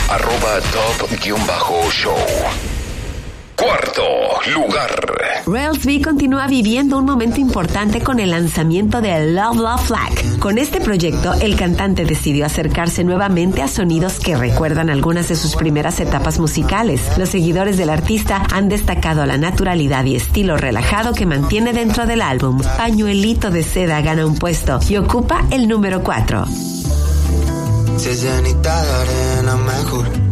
@top_show. Cuarto lugar. Rels B continúa viviendo un momento importante con el lanzamiento de Love Love Flag. Con este proyecto, el cantante decidió acercarse nuevamente a sonidos que recuerdan algunas de sus primeras etapas musicales. Los seguidores del artista han destacado la naturalidad y estilo relajado que mantiene dentro del álbum. Pañuelito de Seda gana un puesto y ocupa el número 4. Si es llenita de arena mejor,